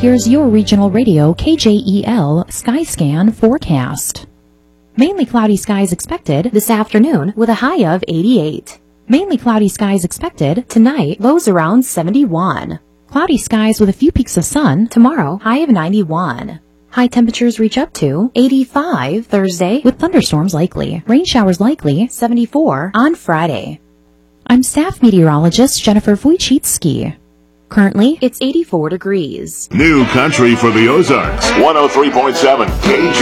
Here's your regional radio KJEL Skyscan forecast. Mainly cloudy skies expected this afternoon with a high of 88. Mainly cloudy skies expected tonight, lows around 71. Cloudy skies with a few peaks of sun tomorrow, high of 91. High temperatures reach up to 85 Thursday with thunderstorms likely. Rain showers likely 74 on Friday. I'm staff meteorologist Jennifer Wojcicki. Currently, it's 84 degrees. New country for the Ozarks. 103.7 KJ.